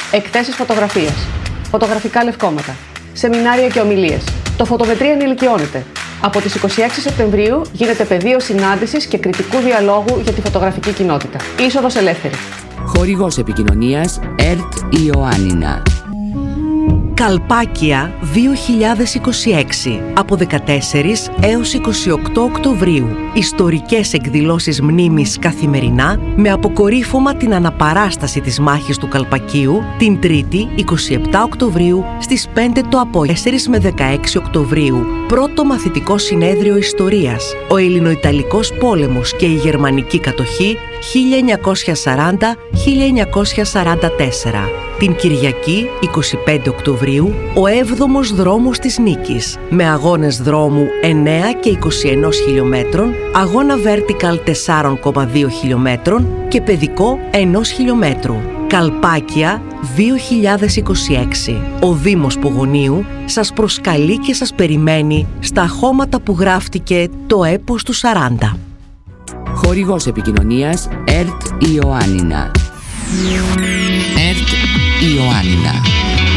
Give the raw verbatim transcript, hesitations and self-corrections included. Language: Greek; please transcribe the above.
εκθέσεις φωτογραφίας, φωτογραφικά λευκόματα, σεμινάρια και ομιλίες. Το Φωτομετρία ενηλικιώνεται. Από τις είκοσι έξι Σεπτεμβρίου γίνεται πεδίο συνάντησης και κριτικού διαλόγου για τη φωτογραφική κοινότητα. Είσοδος ελεύθερη. Χορηγός επικοινωνίας ΕΡΤ Ιωάννινα. Καλπάκια δύο χιλιάδες είκοσι έξι. Από δεκατέσσερις έως είκοσι οκτώ Οκτωβρίου. Ιστορικές εκδηλώσεις μνήμης καθημερινά με αποκορύφωμα την αναπαράσταση της μάχης του Καλπακίου την Τρίτη είκοσι επτά Οκτωβρίου στις πέντε το απόγευμα. τέσσερις με δεκαέξι Οκτωβρίου. Πρώτο μαθητικό συνέδριο ιστορίας. Ο Ελληνοϊταλικός πόλεμος και η γερμανική κατοχή χίλια εννιακόσια σαράντα με χίλια εννιακόσια σαράντα τέσσερα. Την Κυριακή είκοσι πέντε Οκτωβρίου, ο έβδομος δρόμος της νίκης, με αγώνες δρόμου εννέα και είκοσι ένα χιλιόμετρων, αγώνα vertical τέσσερα κόμμα δύο χιλιόμετρων και παιδικό ενός χιλιόμετρου. Καλπάκια δύο χιλιάδες είκοσι έξι. Ο Δήμος Πογονίου σας προσκαλεί και σας περιμένει στα χώματα που γράφτηκε το έπος του σαράντα. Χορηγός επικοινωνίας ΕΡΤ Ιωάννινα. ΕΡΤ Ιωάννινα.